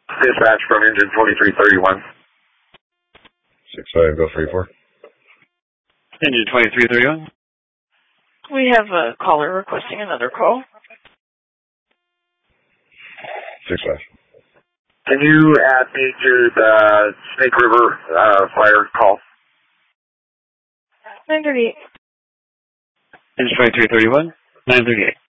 Dispatch from engine 2331. 6-5, go 3-4. Engine 2331. We have a caller requesting another call. 6-5. Can you add me to the Snake River fire call? 938. Engine 2331, 938.